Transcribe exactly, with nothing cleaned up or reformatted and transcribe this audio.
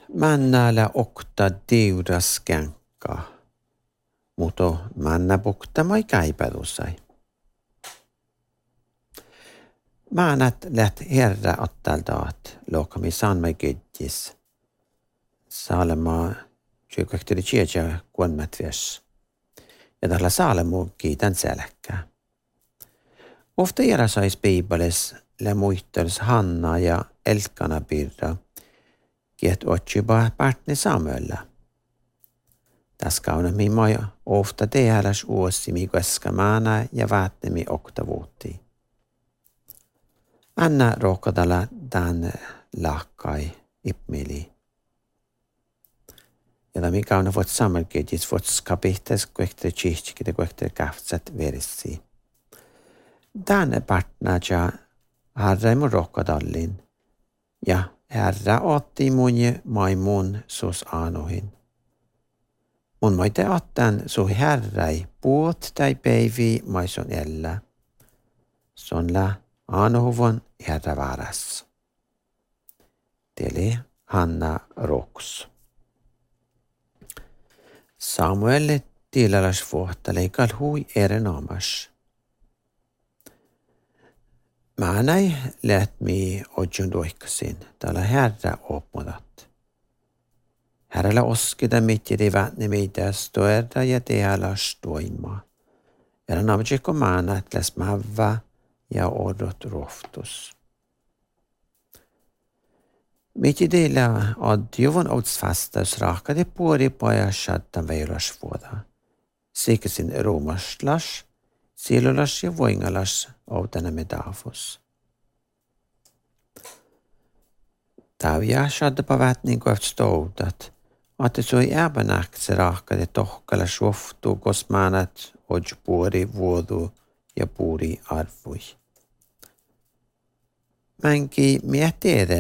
Männäällä okta diuraskänkka, mutta männä pukta mai käipädusai. Männät läht herra ottaltaat, lokami sanmai kyttis. Saalema sykökteli tjeja kuonmätvies. Ja tällä saalemu kiitän selkkää. Ofta era sais Bibelissa le muistels Hanna ja Elkana pirra, kiet otsiba partni Samuella. Tässä kauna mi moi ofta tehdäs uosi mi keskamaana ja vaatnemi oktavuutti. Anna rohkadalla tämän lahkai ipmili. Ja tämä kauna vot samalketis vot skapihtes kuekte chihtsikite kuekte kahtsat verissi. Tänne partnaja harraimu rohkadallin ja herra otti munje maimun sus aanohin. Mun maite ottan suhi herrai puut tai päivi maison ellä. Sonla aanohuvon herra varas. Teli Hanna Roks. Samuel tilalas vuotta leikal hui erinomas. Mä näin läht mi odjun doikkasin, täällä herra opmudat. Herralla oskida mitt i det vattnet mitä störa ja tehdä stoimaa. Era namtsikko maanat läs mävä ja odot rohtus. Mitt i det odjuvon odsfastas rakade puori poja shaddan veiras vuoda. Sikasin romaslas, silulas ja voingalas outana medafus. Tavia shadda pavatnin kohta stoudat, että se oli äbänäksi rahkade tohkalla suoftu, kos maanat odj puori vuodu ja puuri arvui. Mänki miettii